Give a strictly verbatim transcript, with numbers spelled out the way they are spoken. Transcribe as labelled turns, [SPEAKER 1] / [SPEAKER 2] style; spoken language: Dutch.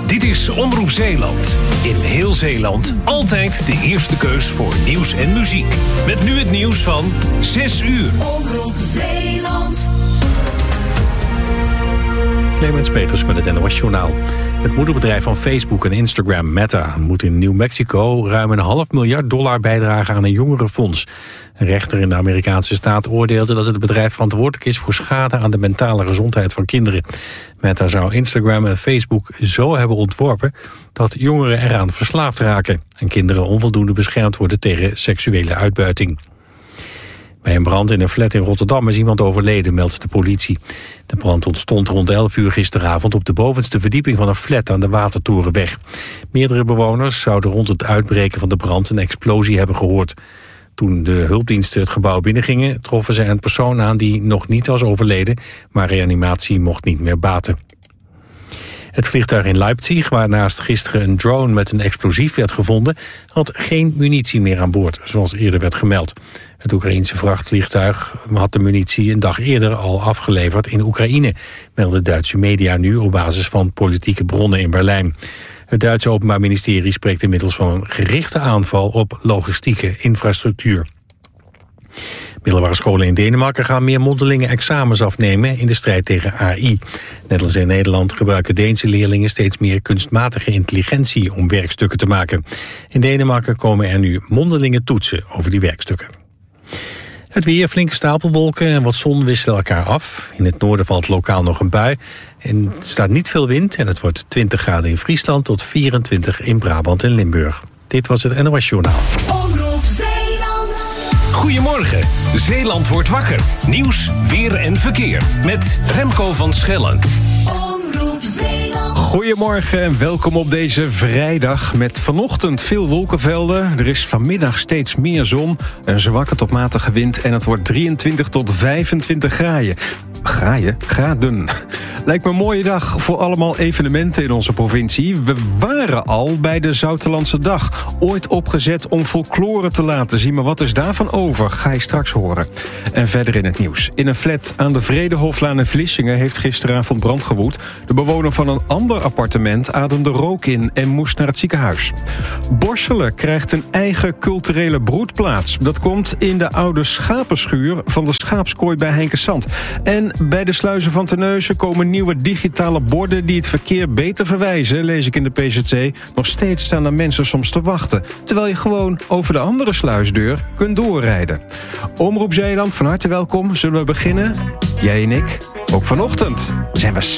[SPEAKER 1] Dit is Omroep Zeeland. In heel Zeeland altijd de eerste keus voor nieuws en muziek. Met nu het nieuws van zes uur.
[SPEAKER 2] Omroep Zeeland.
[SPEAKER 3] Clemens Peters met het N O S-journaal. Het moederbedrijf van Facebook en Instagram, Meta, moet in New Mexico ruim een half miljard dollar bijdragen aan een jongerenfonds. Een rechter in de Amerikaanse staat oordeelde dat het bedrijf verantwoordelijk is voor schade aan de mentale gezondheid van kinderen. Meta zou Instagram en Facebook zo hebben ontworpen dat jongeren eraan verslaafd raken en kinderen onvoldoende beschermd worden tegen seksuele uitbuiting. Bij een brand in een flat in Rotterdam is iemand overleden, meldt de politie. De brand ontstond rond elf uur gisteravond op de bovenste verdieping van een flat aan de Watertorenweg. Meerdere bewoners zouden rond het uitbreken van de brand een explosie hebben gehoord. Toen de hulpdiensten het gebouw binnengingen, troffen ze een persoon aan die nog niet was overleden, maar reanimatie mocht niet meer baten. Het vliegtuig in Leipzig, waarnaast gisteren een drone met een explosief werd gevonden, had geen munitie meer aan boord, zoals eerder werd gemeld. Het Oekraïense vrachtvliegtuig had de munitie een dag eerder al afgeleverd in Oekraïne, melden Duitse media nu op basis van politieke bronnen in Berlijn. Het Duitse Openbaar Ministerie spreekt inmiddels van een gerichte aanval op logistieke infrastructuur. Middelbare scholen in Denemarken gaan meer mondelinge examens afnemen in de strijd tegen A I. Net als in Nederland gebruiken Deense leerlingen steeds meer kunstmatige intelligentie om werkstukken te maken. In Denemarken komen er nu mondelinge toetsen over die werkstukken. Het weer, flinke stapelwolken en wat zon wisselen elkaar af. In het noorden valt lokaal nog een bui. En er staat niet veel wind en het wordt twintig graden in Friesland tot vierentwintig in Brabant en Limburg. Dit was het N O S-journaal.
[SPEAKER 2] Omroep Zeeland.
[SPEAKER 1] Goedemorgen, Zeeland wordt wakker. Nieuws, weer en verkeer. Met Remco van Schellen.
[SPEAKER 2] Omroep Zeeland.
[SPEAKER 4] Goedemorgen en welkom op deze vrijdag met vanochtend veel wolkenvelden. Er is vanmiddag steeds meer zon, een zwakke tot matige wind en het wordt drieëntwintig tot vijfentwintig graden. Graaien? Graden. Lijkt me een mooie dag voor allemaal evenementen in onze provincie. We waren al bij de Zoutelandse Dag. Ooit opgezet om folklore te laten zien. Maar wat is daarvan over? Ga je straks horen. En verder in het nieuws. In een flat aan de Vredehoflaan in Vlissingen heeft gisteravond brand gewoed. De bewoner van een ander appartement ademde rook in en moest naar het ziekenhuis. Borselen krijgt een eigen culturele broedplaats. Dat komt in de oude schapenschuur van de schaapskooi bij Henkensand. En bij de sluizen van Terneuzen komen nieuwe digitale borden die het verkeer beter verwijzen, lees ik in de P Z C. Nog steeds staan er mensen soms te wachten, terwijl je gewoon over de andere sluisdeur kunt doorrijden. Omroep Zeeland, van harte welkom. Zullen we beginnen? Jij en ik, ook vanochtend, zijn we